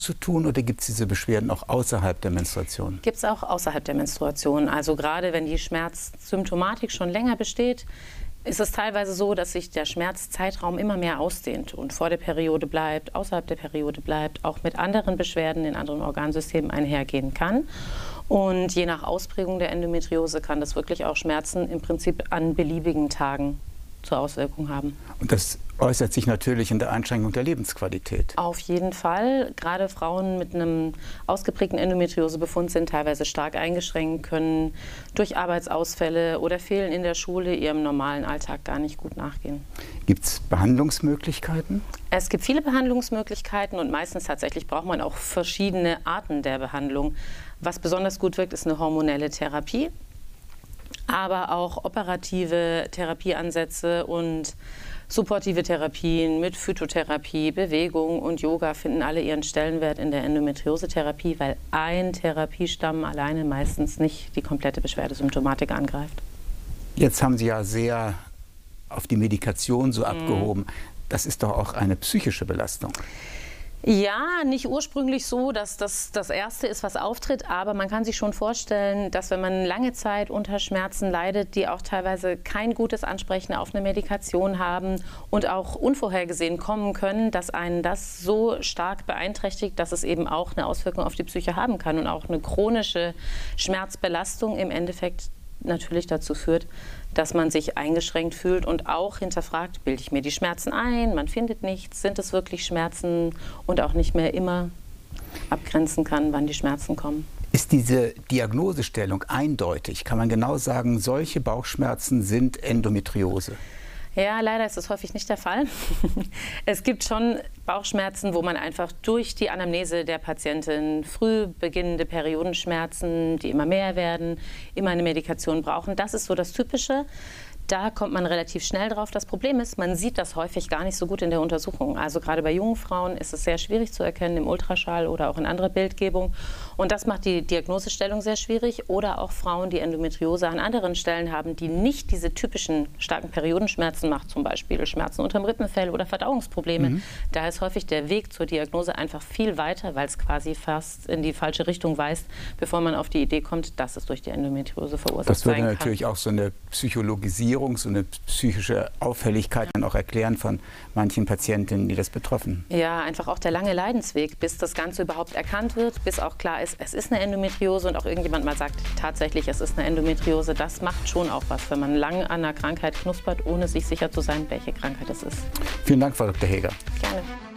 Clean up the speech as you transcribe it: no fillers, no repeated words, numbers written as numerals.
zu tun oder gibt es diese Beschwerden auch außerhalb der Menstruation? Gibt es auch außerhalb der Menstruation. Also gerade wenn die Schmerzsymptomatik schon länger besteht, ist es teilweise so, dass sich der Schmerzzeitraum immer mehr ausdehnt und vor der Periode bleibt, außerhalb der Periode bleibt, auch mit anderen Beschwerden in anderen Organsystemen einhergehen kann. Und je nach Ausprägung der Endometriose kann das wirklich auch Schmerzen im Prinzip an beliebigen Tagen zur Auswirkung haben. Und das äußert sich natürlich in der Einschränkung der Lebensqualität. Auf jeden Fall. Gerade Frauen mit einem ausgeprägten Endometriosebefund sind teilweise stark eingeschränkt, können durch Arbeitsausfälle oder Fehlen in der Schule ihrem normalen Alltag gar nicht gut nachgehen. Gibt es Behandlungsmöglichkeiten? Es gibt viele Behandlungsmöglichkeiten und meistens tatsächlich braucht man auch verschiedene Arten der Behandlung. Was besonders gut wirkt, ist eine hormonelle Therapie, aber auch operative Therapieansätze und supportive Therapien mit Phytotherapie, Bewegung und Yoga finden alle ihren Stellenwert in der Endometriose-Therapie, weil ein Therapiestamm alleine meistens nicht die komplette Beschwerdesymptomatik angreift. Jetzt haben Sie ja sehr auf die Medikation so abgehoben. Das ist doch auch eine psychische Belastung. Ja, nicht ursprünglich so, dass das das Erste ist, was auftritt, aber man kann sich schon vorstellen, dass wenn man lange Zeit unter Schmerzen leidet, die auch teilweise kein gutes Ansprechen auf eine Medikation haben und auch unvorhergesehen kommen können, dass einen das so stark beeinträchtigt, dass es eben auch eine Auswirkung auf die Psyche haben kann und auch eine chronische Schmerzbelastung im Endeffekt natürlich dazu führt, dass man sich eingeschränkt fühlt und auch hinterfragt, bilde ich mir die Schmerzen ein, man findet nichts, sind es wirklich Schmerzen und auch nicht mehr immer abgrenzen kann, wann die Schmerzen kommen. Ist diese Diagnosestellung eindeutig? Kann man genau sagen, solche Bauchschmerzen sind Endometriose? Ja, leider ist das häufig nicht der Fall. Es gibt schon Bauchschmerzen, wo man einfach durch die Anamnese der Patientin früh beginnende Periodenschmerzen, die immer mehr werden, immer eine Medikation brauchen. Das ist so das Typische. Da kommt man relativ schnell drauf. Das Problem ist, man sieht das häufig gar nicht so gut in der Untersuchung. Also gerade bei jungen Frauen ist es sehr schwierig zu erkennen im Ultraschall oder auch in anderer Bildgebung. Und das macht die Diagnosestellung sehr schwierig. Oder auch Frauen, die Endometriose an anderen Stellen haben, die nicht diese typischen starken Periodenschmerzen macht, zum Beispiel Schmerzen unterm Rippenfell oder Verdauungsprobleme. Da ist häufig der Weg zur Diagnose einfach viel weiter, weil es quasi fast in die falsche Richtung weist, bevor man auf die Idee kommt, dass es durch die Endometriose verursacht sein kann. Das würde natürlich auch so eine Psychologisierung, so eine psychische Auffälligkeit dann auch erklären von manchen Patientinnen, die das betreffen. Ja, einfach auch der lange Leidensweg, bis das Ganze überhaupt erkannt wird, bis auch klar ist, es ist eine Endometriose und auch irgendjemand mal sagt, tatsächlich, es ist eine Endometriose. Das macht schon auch was, wenn man lange an einer Krankheit knuspert, ohne sich sicher zu sein, welche Krankheit es ist. Vielen Dank, Frau Dr. Heger. Gerne.